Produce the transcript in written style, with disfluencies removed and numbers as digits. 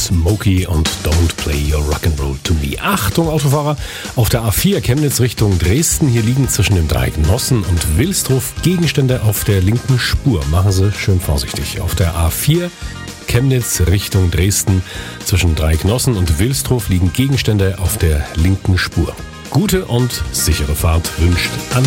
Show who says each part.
Speaker 1: Smokey und Don't Play Your Rock'n'Roll to Me. Achtung, Autofahrer, auf der A4 Chemnitz Richtung Dresden. Hier liegen zwischen dem Dreieck Nossen und Wilsdruf Gegenstände auf der linken Spur. Machen Sie schön vorsichtig. Auf der A4 Chemnitz Richtung Dresden zwischen Dreieck Nossen und Wilsdruf liegen Gegenstände auf der linken Spur. Gute und sichere Fahrt wünscht Andreas.